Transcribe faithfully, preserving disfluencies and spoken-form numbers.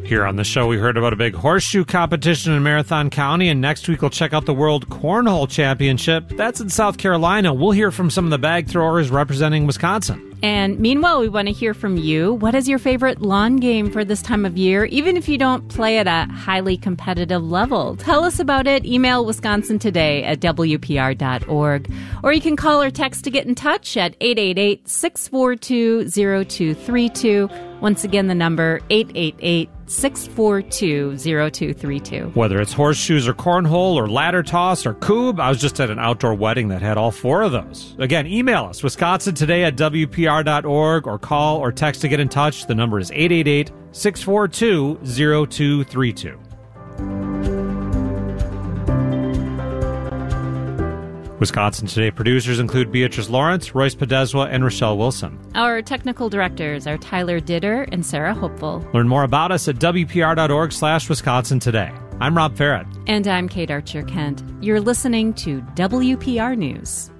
Here on the show, we heard about a big horseshoe competition in Marathon County, and next week we'll check out the World Cornhole Championship. That's in South Carolina. We'll hear from some of the bag throwers representing Wisconsin. And meanwhile, we want to hear from you. What is your favorite lawn game for this time of year, even if you don't play at a highly competitive level? Tell us about it. Email Wisconsin Today at W P R dot org. Or you can call or text to get in touch at eight eight eight, six four two, zero two three two. Once again, the number eight eight eight, six four two, zero two three two. Whether it's horseshoes or cornhole or ladder toss or coob, I was just at an outdoor wedding that had all four of those. Again, email us, Wisconsin Today at W P R dot org, or call or text to get in touch. The number is eight eight eight, six four two, zero two three two. Wisconsin Today producers include Beatrice Lawrence, Royce Podeswa, and Rochelle Wilson. Our technical directors are Tyler Ditter and Sarah Hopeful. Learn more about us at W P R dot org slash Wisconsin Today. I'm Rob Farrett. And I'm Kate Archer-Kent. You're listening to W P R News.